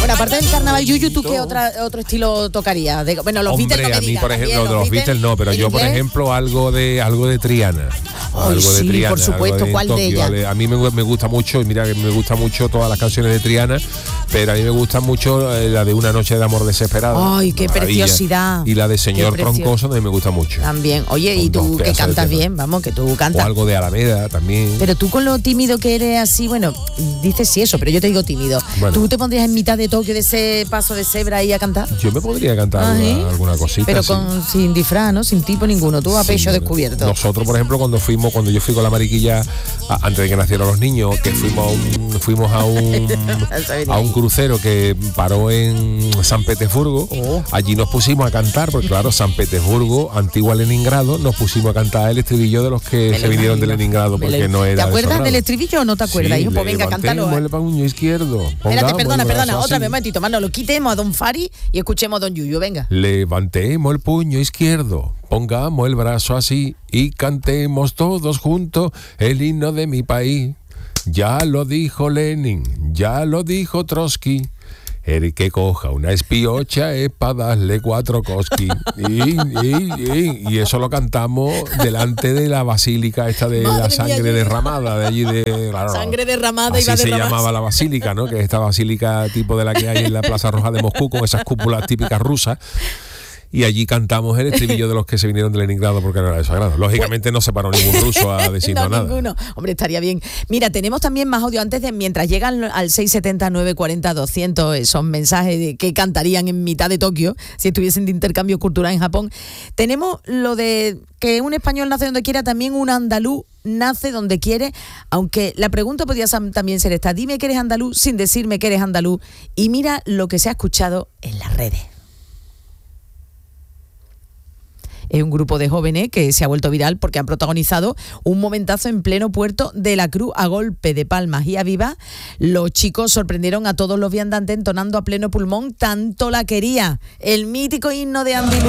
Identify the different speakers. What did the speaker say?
Speaker 1: Bueno, aparte del carnaval yuyu, ¿tú qué otro estilo tocarías? Bueno, los Beatles no me
Speaker 2: a mí,
Speaker 1: digas,
Speaker 2: por ejemplo,
Speaker 1: también,
Speaker 2: los Beatles no, pero yo, por ejemplo, algo de Triana.
Speaker 1: Ay,
Speaker 2: algo de
Speaker 1: sí,
Speaker 2: Triana,
Speaker 1: por supuesto, ¿cuál de ellas?
Speaker 2: A mí me gusta mucho, mira que me gustan mucho todas las canciones de Triana, pero a mí me gusta mucho la de Una noche de amor desesperada.
Speaker 1: Ay, qué preciosidad.
Speaker 2: Y la de Señor Troncoso también me gusta mucho.
Speaker 1: También. Oye, y tú que cantas bien, vamos, que tú cantas.
Speaker 2: O algo de Alameda también.
Speaker 1: Pero tú con lo tímido que eres así, bueno, dices sí eso, pero yo te digo tímido. Bueno. ¿Tú te pondrías en mitad de Tokio de ese paso de cebra ahí a cantar?
Speaker 2: Yo me podría cantar alguna cosita.
Speaker 1: Pero sin disfraz, ¿no? Sin tipo ninguno, tú a pecho descubierto.
Speaker 2: Nosotros, por ejemplo, cuando yo fui con la Mariquilla, antes de que nacieran los niños, que fuimos a un crucero que paró en San Petersburgo. Allí nos pusimos a cantar, porque claro, San Petersburgo, antigua Leningrado, nos pusimos a cantar el estribillo de los que se vinieron de Leningrado, porque no era.
Speaker 1: ¿Te acuerdas del estribillo o no te acuerdas?
Speaker 2: Sí,
Speaker 1: hijo, pues venga, cántalo.
Speaker 2: El puño izquierdo.
Speaker 1: Espérate, perdona, otra vez, un momentito, más, no lo quitemos a Don Fari y escuchemos a Don Yuyu, venga.
Speaker 2: Levantemos el puño izquierdo, pongamos el brazo así y cantemos todos juntos el himno de mi país. Ya lo dijo Lenin, ya lo dijo Trotsky. El que coja una espiocha es para darle 4 cosquis. Y eso lo cantamos delante de la basílica esta de la sangre derramada de allí claro,
Speaker 1: sangre derramada
Speaker 2: así se llamaba la basílica, ¿no? Que es esta basílica tipo de la que hay en la Plaza Roja de Moscú, con esas cúpulas típicas rusas. Y allí cantamos el estribillo de los que se vinieron de Leningrado porque no era de sagrado. Lógicamente no se paró ningún ruso a decirnos nada.
Speaker 1: Ninguno. Hombre, estaría bien. Mira, tenemos también más audio mientras llegan al 670 940 200 esos mensajes de que cantarían en mitad de Tokio si estuviesen de intercambio cultural en Japón. Tenemos lo de que un español nace donde quiera, también un andaluz nace donde quiere, aunque la pregunta podría también ser esta: dime que eres andaluz sin decirme que eres andaluz, y mira lo que se ha escuchado en las redes. Es un grupo de jóvenes que se ha vuelto viral porque han protagonizado un momentazo en pleno puerto de la Cruz a golpe de palmas y a viva. Los chicos sorprendieron a todos los viandantes entonando a pleno pulmón Tanto la quería, el mítico himno de Andy